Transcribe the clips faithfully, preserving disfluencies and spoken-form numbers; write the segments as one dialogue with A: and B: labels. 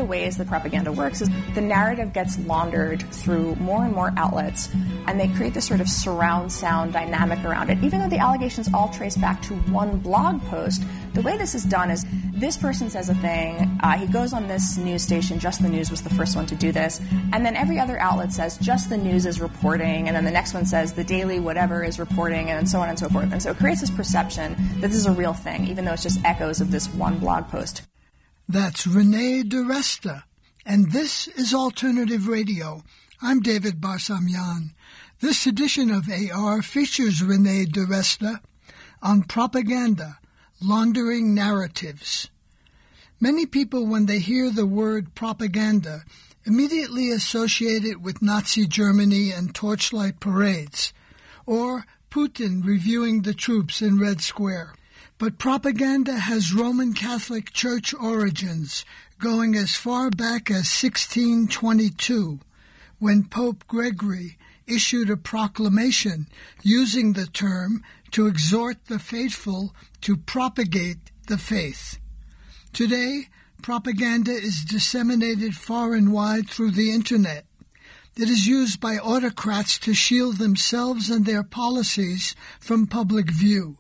A: the ways that propaganda works is the narrative gets laundered through more and more outlets, and they create this sort of surround sound dynamic around it. Even though the allegations all trace back to one blog post, the way this is done is this person says a thing, uh, he goes on this news station, Just the News was the first one to do this, and then every other outlet says Just the News is reporting, and then the next one says the Daily whatever is reporting, and so on and so forth. And so it creates this perception that this is a real thing, even though it's just echoes of this one blog post.
B: That's Renee DiResta, and this is Alternative Radio. I'm David Barsamian. This edition of A R features Renee DiResta on propaganda, laundering narratives. Many people, when they hear the word propaganda, immediately associate it with Nazi Germany and torchlight parades, or Putin reviewing the troops in Red Square. But propaganda has Roman Catholic Church origins, going as far back as sixteen twenty-two, when Pope Gregory issued a proclamation using the term to exhort the faithful to propagate the faith. Today, propaganda is disseminated far and wide through the Internet. It is used by autocrats to shield themselves and their policies from public view.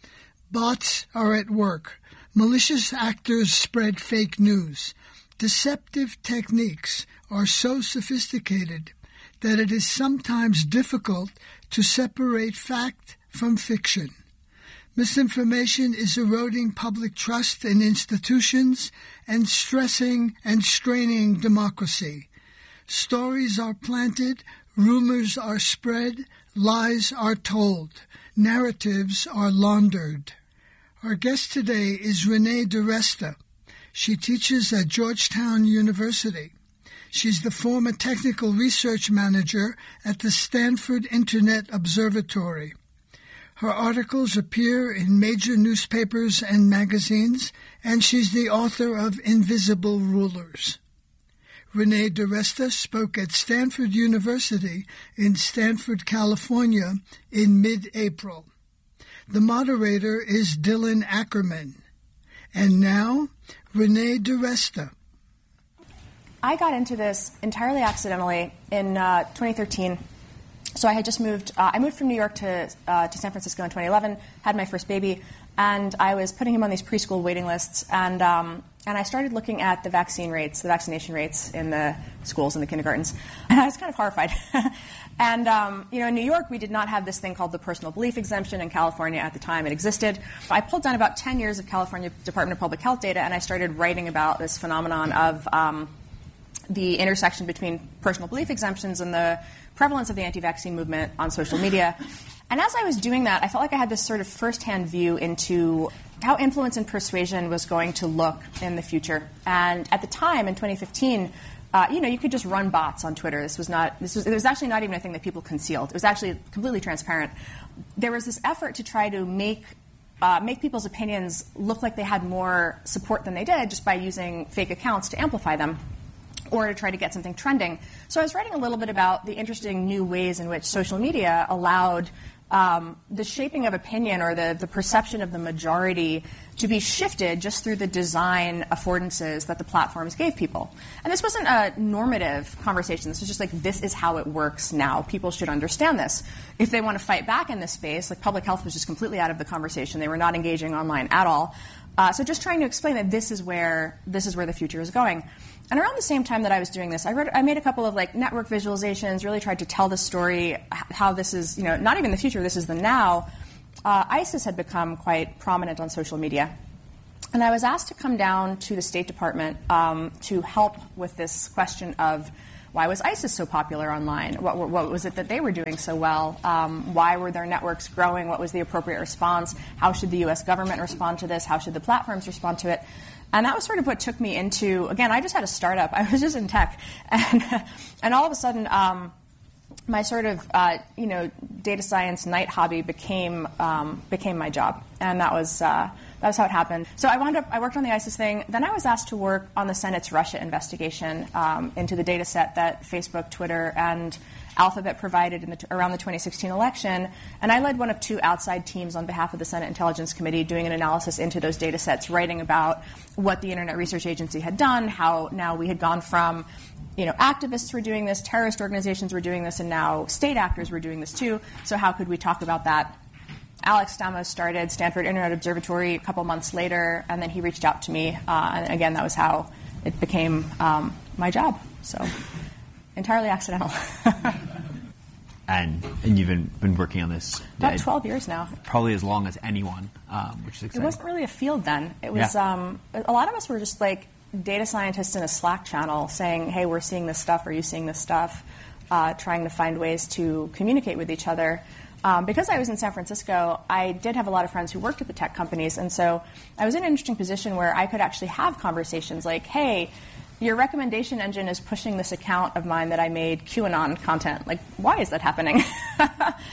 B: Bots are at work. Malicious actors spread fake news. Deceptive techniques are so sophisticated that it is sometimes difficult to separate fact from fiction. Misinformation is eroding public trust in institutions and stressing and straining democracy. Stories are planted, rumors are spread, lies are told, narratives are laundered. Our guest today is Renee DiResta. She teaches at Georgetown University. She's the former technical research manager at the Stanford Internet Observatory. Her articles appear in major newspapers and magazines, and she's the author of Invisible Rulers. Renee DiResta spoke at Stanford University in Stanford, California in mid-April. The moderator is Dylan Ackerman. And now, Renee DiResta.
A: I got into this entirely accidentally in uh, twenty thirteen. So I had just moved. Uh, I moved from New York to uh, to San Francisco in twenty eleven. Had my first baby, and I was putting him on these preschool waiting lists. And um, and I started looking at the vaccine rates, the vaccination rates in the schools and the kindergartens, and I was kind of horrified. And um, you know, in New York, we did not have this thing called the personal belief exemption. In California, at the time, it existed. I pulled down about ten years of California Department of Public Health data, and I started writing about this phenomenon of um, the intersection between personal belief exemptions and the prevalence of the anti-vaccine movement on social media. And as I was doing that, I felt like I had this sort of first-hand view into how influence and persuasion was going to look in the future. And at the time, in twenty fifteen, uh, you know, you could just run bots on Twitter. This was not. This was. It was actually not even a thing that people concealed. It was actually completely transparent. There was this effort to try to make uh, make people's opinions look like they had more support than they did, just by using fake accounts to amplify them, or to try to get something trending. So I was writing a little bit about the interesting new ways in which social media allowed um, the shaping of opinion, or the, the perception of the majority, to be shifted just through the design affordances that the platforms gave people. And this wasn't a normative conversation. This was just like, this is how it works now. People should understand this. If they want to fight back in this space, like public health was just completely out of the conversation. They were not engaging online at all. Uh, so just trying to explain that this is where this is where the future is going. And around the same time that I was doing this, I, wrote, I made a couple of like network visualizations, really tried to tell the story, how this is, you know, not even the future, this is the now. Uh, ISIS had become quite prominent on social media. And I was asked to come down to the State Department um, to help with this question of, why was ISIS so popular online? What, what was it that they were doing so well? Um, why were their networks growing? What was the appropriate response? How should the U S government respond to this? How should the platforms respond to it? And that was sort of what took me into, again, I just had a startup. I was just in tech. And, and all of a sudden, um, my sort of, uh, you know, data science night hobby became um, became my job. And that was uh, that was how it happened. So I wound up, I worked on the ISIS thing. Then I was asked to work on the Senate's Russia investigation um, into the data set that Facebook, Twitter, and Alphabet provided in the t- around the twenty sixteen election. And I led one of two outside teams on behalf of the Senate Intelligence Committee doing an analysis into those data sets, writing about what the Internet Research Agency had done, how now we had gone from, you know, activists were doing this, terrorist organizations were doing this, and now state actors were doing this too. So how could we talk about that? Alex Stamos started Stanford Internet Observatory a couple months later, and then he reached out to me. Uh, and again, that was how it became um, my job. So entirely accidental.
C: and and you've been, been working on this
A: about twelve years now.
C: Probably as long as anyone, um, which is exciting.
A: It wasn't really a field then. It was
C: yeah.
A: um, a lot of us were just like data scientists in a Slack channel saying, hey, we're seeing this stuff, are you seeing this stuff? Uh, trying to find ways to communicate with each other. Um, because I was in San Francisco, I did have a lot of friends who worked at the tech companies, and so I was in an interesting position where I could actually have conversations like, hey, your recommendation engine is pushing this account of mine that I made QAnon content. Like, why is that happening? And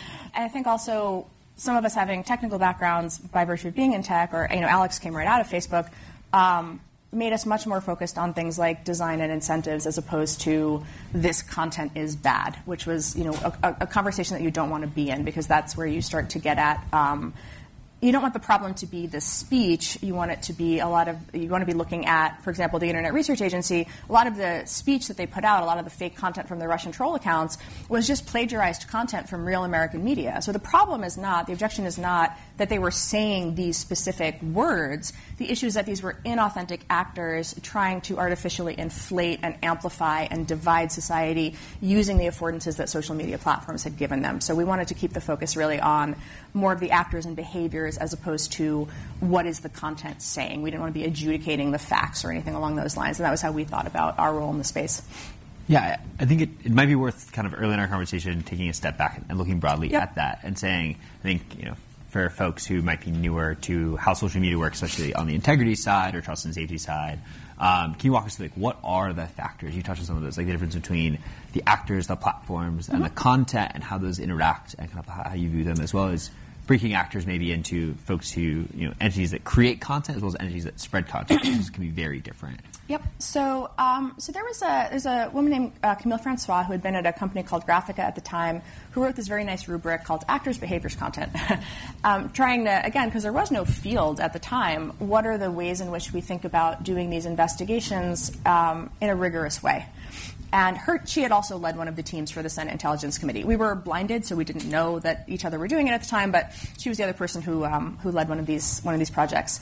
A: I think also some of us having technical backgrounds by virtue of being in tech, or, you know, Alex came right out of Facebook, um, made us much more focused on things like design and incentives as opposed to this content is bad, which was, you know, a, a conversation that you don't want to be in, because that's where you start to get at um, you don't want the problem to be the speech. You want it to be a lot of, you want to be looking at, for example, the Internet Research Agency. A lot of the speech that they put out, a lot of the fake content from the Russian troll accounts was just plagiarized content from real American media. So the problem is not, the objection is not that they were saying these specific words. The issue is that these were inauthentic actors trying to artificially inflate and amplify and divide society using the affordances that social media platforms had given them. So we wanted to keep the focus really on more of the actors and behaviors as opposed to what is the content saying. We didn't want to be adjudicating the facts or anything along those lines, and that was how we thought about our role in the space.
C: Yeah, I think it, it might be worth kind of early in our conversation taking a step back and looking broadly
A: yep.
C: at that and saying, I think, you know, for folks who might be newer to how social media works, especially on the integrity side or trust and safety side, um, can you walk us through, like, what are the factors? You touched on some of those, like the difference between the actors, the platforms, and mm-hmm. the content, and how those interact, and kind of how you view them, as well as breaking actors maybe into folks who, you know, entities that create content as well as entities that spread content, which can be very different.
A: Yep. So, um, so there was a there's a woman named uh, Camille Francois who had been at a company called Graphica at the time, who wrote this very nice rubric called Actors, Behaviors, Content, um, trying to, again, because there was no field at the time, what are the ways in which we think about doing these investigations um, in a rigorous way? And her, she had also led one of the teams for the Senate Intelligence Committee. We were blinded, so we didn't know that each other were doing it at the time, but she was the other person who um, who led one of these one of these projects.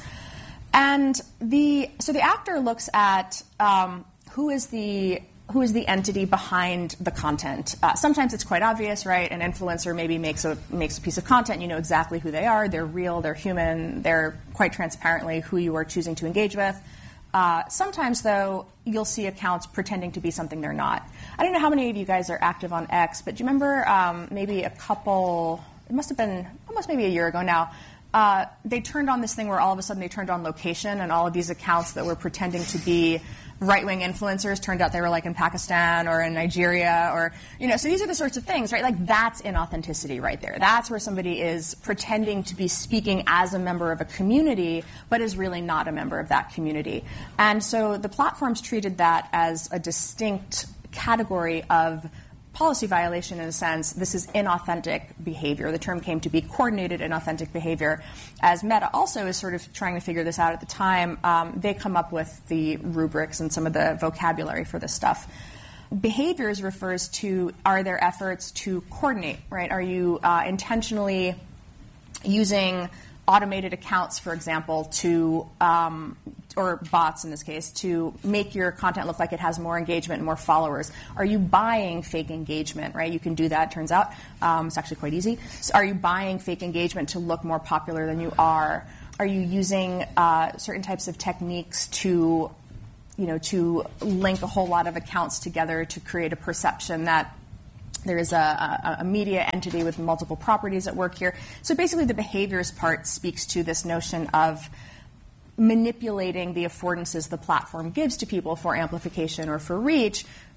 A: And the so the actor looks at um, who is the who is the entity behind the content. Uh, sometimes it's quite obvious, right? An influencer maybe makes a makes a piece of content. You know exactly who they are. They're real. They're human. They're quite transparently who you are choosing to engage with. Uh, sometimes, though, you'll see accounts pretending to be something they're not. I don't know how many of you guys are active on X, but do you remember um, maybe a couple, it must have been almost maybe a year ago now, uh, they turned on this thing where all of a sudden they turned on location, and all of these accounts that were pretending to be right-wing influencers turned out they were like in Pakistan or in Nigeria, or, you know, so these are the sorts of things, right? Like, that's inauthenticity right there. That's where somebody is pretending to be speaking as a member of a community, but is really not a member of that community. And so the platforms treated that as a distinct category of policy violation in a sense. This is inauthentic behavior. The term came to be coordinated inauthentic behavior. As Meta also is sort of trying to figure this out at the time, um, they come up with the rubrics and some of the vocabulary for this stuff. Behaviors refers to, are there efforts to coordinate, right? Are you uh, intentionally using automated accounts, for example, to um, or bots in this case, to make your content look like it has more engagement and more followers? Are you buying fake engagement, right? You can do that, turns out. Um, it's actually quite easy. So are you buying fake engagement to look more popular than you are? Are you using uh, certain types of techniques to, you know, to link a whole lot of accounts together to create a perception that there is a, a, a media entity with multiple properties at work here? So basically the behaviors part speaks to this notion of manipulating the affordances the platform gives to people for amplification or for reach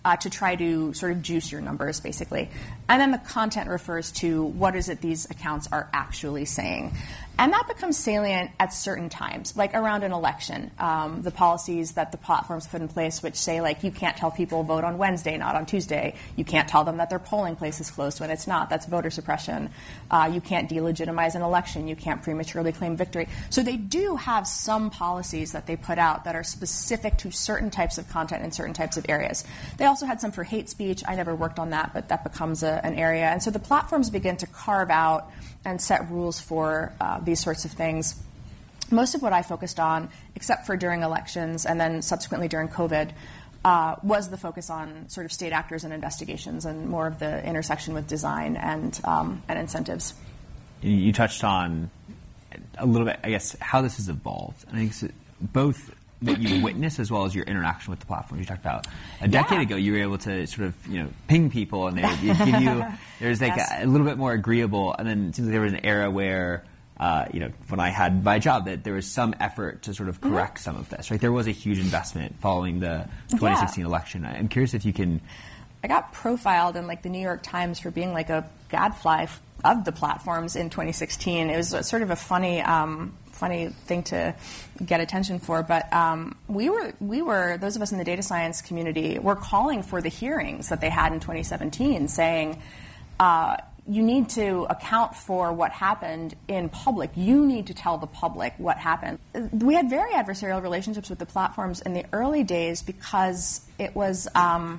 A: uh, to try to sort of juice your numbers, basically. And then the content refers to what is it these accounts are actually saying. And that becomes salient at certain times, like around an election. Um, the policies that the platforms put in place, which say, like, you can't tell people vote on Wednesday, not on Tuesday. You can't tell them that their polling place is closed when it's not. That's voter suppression. Uh, you can't delegitimize an election. You can't prematurely claim victory. So they do have some policies that they put out that are specific to certain types of content in certain types of areas. They also had some for hate speech. I never worked on that, but that becomes a, an area. And so the platforms begin to carve out and set rules for uh, these sorts of things. Most of what I focused on, except for during elections and then subsequently during COVID, uh, was the focus on sort of state actors and investigations and more of the intersection with design and um, and incentives.
C: You touched on a little bit, I guess, how this has evolved. And I think both that you witness as well as your interaction with the platform. You talked about a decade
A: yeah.
C: ago, you were able to sort of, you know, ping people and they would give you, there's like yes. a, a little bit more agreeable. And then it seems like there was an era where, uh, you know, when I had my job, that there was some effort to sort of correct mm-hmm. some of this, right? There was a huge investment following the twenty sixteen yeah. election. I'm curious if you can.
A: I got profiled in like the New York Times for being like a gadfly of the platforms in twenty sixteen. It was sort of a funny, um, funny thing to get attention for. But um, we were, we were, those of us in the data science community were calling for the hearings that they had in twenty seventeen, saying, uh, you need to account for what happened in public. You need to tell the public what happened. We had very adversarial relationships with the platforms in the early days because it was, um,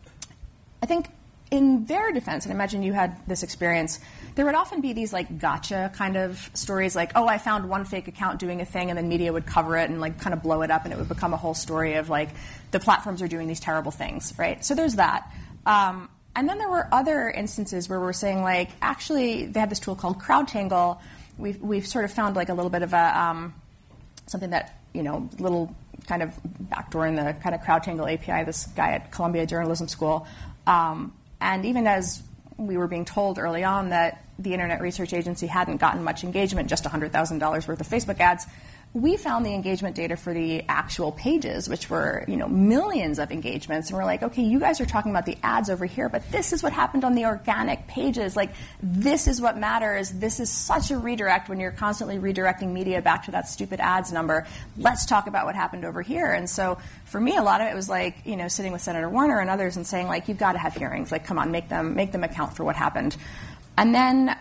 A: I think, in their defense, and I imagine you had this experience, there would often be these like gotcha kind of stories, like, oh, I found one fake account doing a thing, and then media would cover it and like kind of blow it up, and it would become a whole story of like the platforms are doing these terrible things, right? So there's that. Um, and then there were other instances where we're saying like, actually, they had this tool called CrowdTangle. We've we've sort of found like a little bit of a um, something that, you know, little kind of backdoor in the kind of CrowdTangle A P I. This guy at Columbia Journalism School. Um, And even as we were being told early on that the Internet Research Agency hadn't gotten much engagement, just one hundred thousand dollars worth of Facebook ads, we found the engagement data for the actual pages, which were, you know, millions of engagements. And we're like, okay, you guys are talking about the ads over here, but this is what happened on the organic pages. Like, this is what matters. This is such a redirect when you're constantly redirecting media back to that stupid ads number. Let's talk about what happened over here. And so for me, a lot of it was like, you know, sitting with Senator Warner and others and saying, like, you've got to have hearings. Like, come on, make them make them account for what happened. And then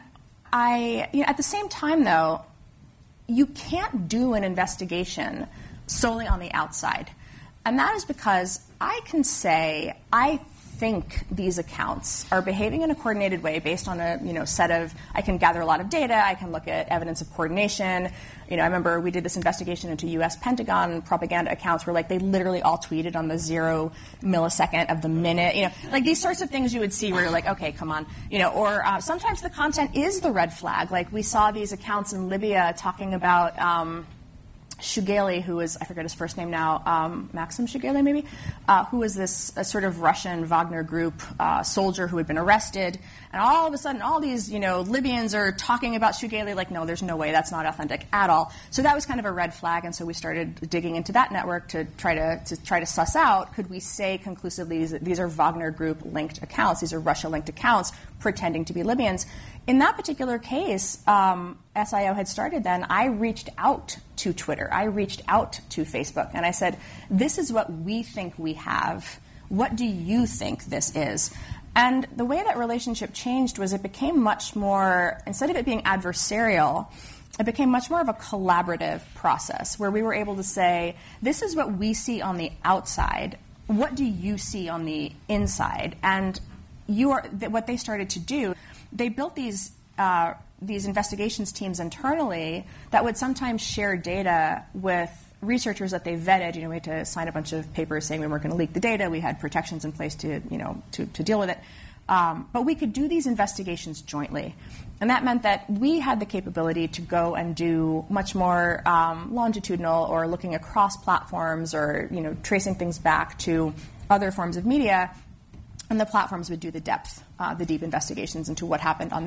A: I, you know, at the same time, though, you can't do an investigation solely on the outside. And that is because I can say, I think these accounts are behaving in a coordinated way based on a, you know, set of, I can gather a lot of data, I can look at evidence of coordination. You know, I remember we did this investigation into U S Pentagon propaganda accounts where, like, they literally all tweeted on the zero millisecond of the minute. You know, like these sorts of things you would see where you're like, okay, come on. You know, or uh, sometimes the content is the red flag. Like, we saw these accounts in Libya talking about um, Shugeli, who is, I forget his first name now, um, Maxim Shugeli maybe, uh, who was this uh, sort of Russian Wagner group uh, soldier who had been arrested. And all of a sudden, all these, you know, Libyans are talking about Shugeli like, no, there's no way, that's not authentic at all. So that was kind of a red flag, and so we started digging into that network to try to, to try to suss out, could we say conclusively these, these are Wagner group linked accounts, these are Russia linked accounts pretending to be Libyans. In that particular case, um, S I O had started then, I reached out to Twitter. I reached out to Facebook, and I said, this is what we think we have. What do you think this is? And the way that relationship changed was it became much more, instead of it being adversarial, it became much more of a collaborative process where we were able to say, this is what we see on the outside. What do you see on the inside? And you are, th- what they started to do, they built these uh, these investigations teams internally that would sometimes share data with researchers that they vetted. You know, we had to sign a bunch of papers saying we weren't going to leak the data. We had protections in place to, you know, to, to deal with it. Um, but we could do these investigations jointly. And that meant that we had the capability to go and do much more um, longitudinal or looking across platforms or, you know, tracing things back to other forms of media. And the platforms would do the depth, uh, the deep investigations into what happened on